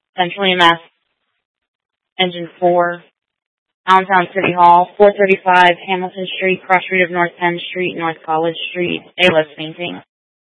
Central EMS, Engine 4, Allentown City Hall, 435 Hamilton Street, cross street of North Penn Street, North College Street, A-list painting.